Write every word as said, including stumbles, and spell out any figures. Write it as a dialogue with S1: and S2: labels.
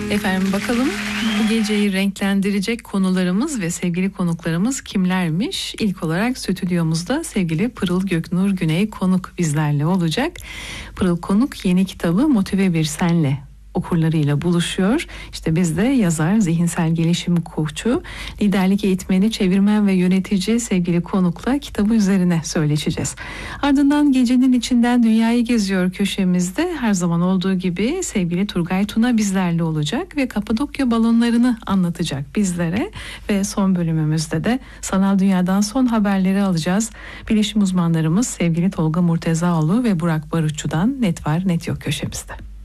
S1: Efendim bakalım bu geceyi renklendirecek konularımız ve sevgili konuklarımız kimlermiş? İlk olarak stüdyomuzda sevgili Pırıl Göknur Güney konuk bizlerle olacak. Pırıl konuk yeni kitabı Motive Bir Senle okurlarıyla buluşuyor. İşte biz de yazar, zihinsel gelişim koçu, liderlik eğitmeni, çevirmen ve yönetici sevgili konukla kitabı üzerine söyleşeceğiz. Ardından gecenin içinden dünyayı geziyor köşemizde her zaman olduğu gibi sevgili Turgay Tuna bizlerle olacak ve Kapadokya balonlarını anlatacak bizlere ve son bölümümüzde de sanal dünyadan son haberleri alacağız. Bilişim uzmanlarımız sevgili Tolga Murtezaoğlu ve Burak Barutçu'dan Net Var Net Yok köşemizde.